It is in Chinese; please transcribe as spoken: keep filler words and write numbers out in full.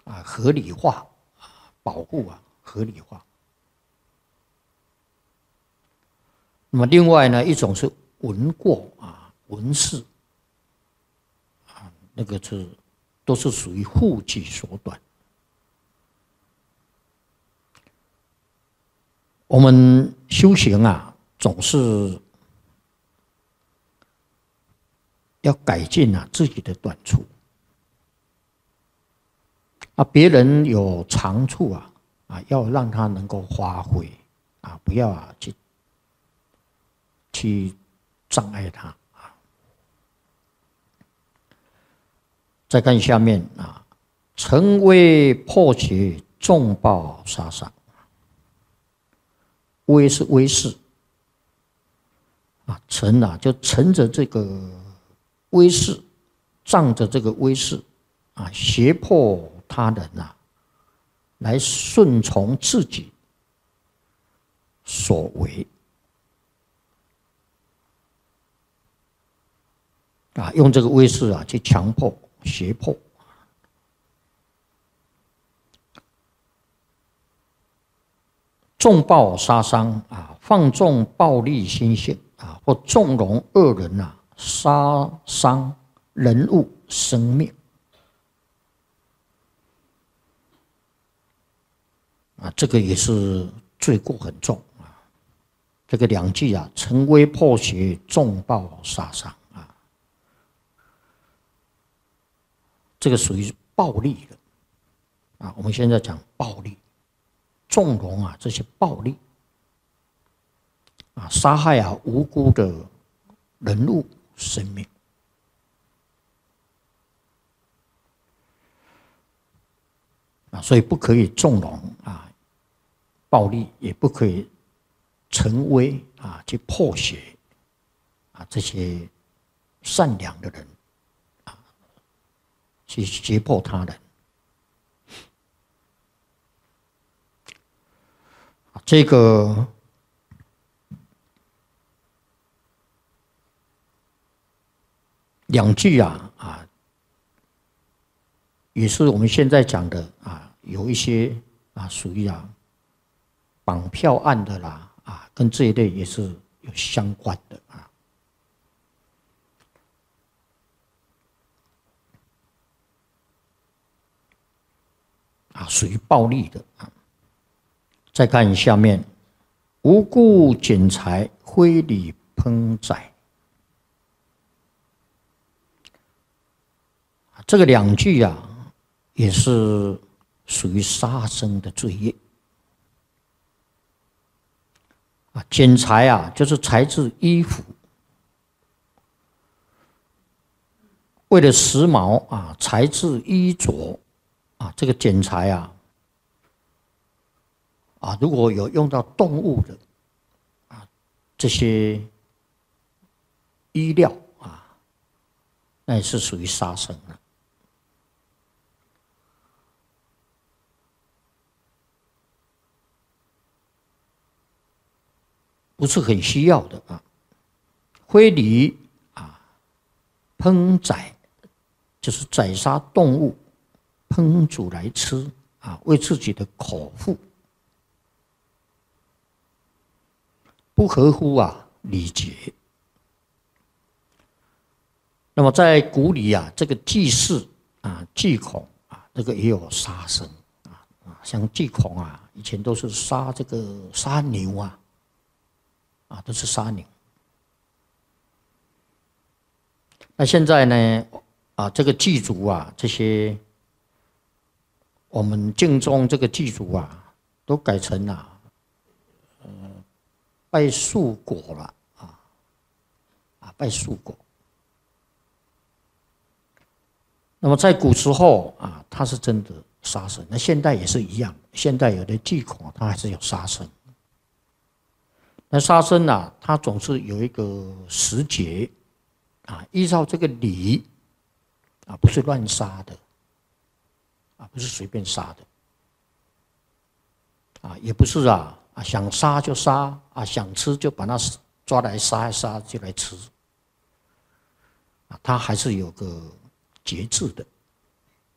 啊合理化，保护啊合理化。那么另外呢，一种是闻过啊闻事啊，那个是都是属于护己手段。我们修行啊，总是要改进啊自己的短处啊，别人有长处啊啊，要让他能够发挥啊，不要啊去去障碍他啊。再看下面啊，成威破邪，重报杀伤。威是威势啊，乘啊就乘着这个威势，仗着这个威势啊，胁迫他人啊，来顺从自己所为啊，用这个威势啊去强迫、胁迫。纵暴杀伤啊，放纵暴力心性啊，或纵容恶人啊，杀伤人物生命啊，这个也是罪过很重啊。这个两句啊，成威破邪，纵暴杀伤啊，这个属于暴力的啊。我们现在讲暴力。纵容啊这些暴力啊，杀害啊无辜的人物生命啊，所以不可以纵容啊暴力，也不可以成威啊去破邪啊这些善良的人啊，去胁迫他人。这个两句啊啊，也是我们现在讲的啊，有一些啊属于啊绑票案的啦啊，跟这一类也是有相关的啊。啊，属于暴力的啊。再看下面，无故捡财，非礼烹宰。这个两句啊，也是属于杀生的罪业。啊，捡财啊，就是裁制衣服，为了时髦啊，裁制衣着啊，这个剪裁啊。啊，如果有用到动物的啊这些衣料啊，那也是属于杀生了。不是很需要的啊。非礼啊，烹宰就是宰杀动物，烹煮来吃啊，为自己的口腹。不合乎啊礼节。那么在古里啊，这个祭祀啊、祭孔啊，这个也有杀生啊啊，像祭孔啊，以前都是杀这个杀牛啊，啊都是杀牛。那现在呢啊，这个祭祖啊，这些我们敬重这个祭祖啊，都改成啊。拜树果了啊啊，拜树果。那么在古时候啊，它是真的杀生。那现代也是一样，现代有的祭孔它还是有杀生。那杀生啊，它总是有一个时节啊，依照这个礼啊，不是乱杀的啊，不是随便杀的啊，也不是啊。啊，想杀就杀啊，想吃就把它抓来杀一杀就来吃啊，它还是有个节制的。